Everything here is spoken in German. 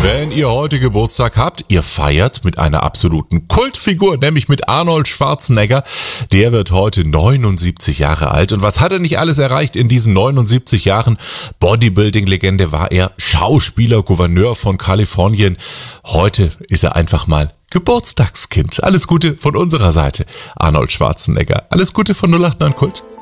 Wenn ihr heute Geburtstag habt, ihr feiert mit einer absoluten Kultfigur, nämlich mit Arnold Schwarzenegger. Der wird heute 79 Jahre alt. Und was hat er nicht alles erreicht in diesen 79 Jahren? Bodybuilding-Legende war er, Schauspieler, Gouverneur von Kalifornien. Heute ist er einfach mal Geburtstagskind. Alles Gute von unserer Seite, Arnold Schwarzenegger. Alles Gute von 089 Kult.